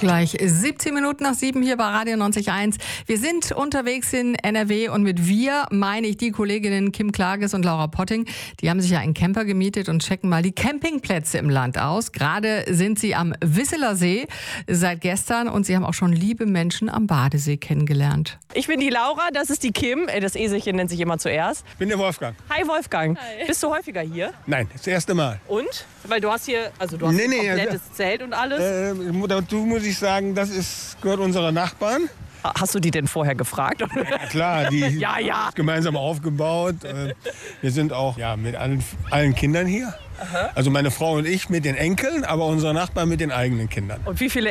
Gleich 17 Minuten nach 7 hier bei Radio 90.1. Wir sind unterwegs in NRW und mit wir meine ich die Kolleginnen Kim Klages und Laura Potting. Die haben sich ja einen Camper gemietet und checken mal die Campingplätze im Land aus. Gerade sind sie am Wisseler See seit gestern und sie haben auch schon liebe Menschen am Badesee kennengelernt. Ich bin die Laura, das ist die Kim. Das Eselchen nennt sich immer zuerst. Ich bin der Wolfgang. Hi Wolfgang. Hi. Bist du häufiger hier? Nein, das erste Mal. Und? Weil du hast hier, ein komplettes Zelt und alles. Dazu muss ich sagen, gehört unserer Nachbarn. Hast du die denn vorher gefragt? Ja, klar, die Ja. gemeinsam aufgebaut. Wir sind auch mit allen Kindern hier. Also meine Frau und ich mit den Enkeln, aber unsere Nachbarn mit den eigenen Kindern. Und wie viele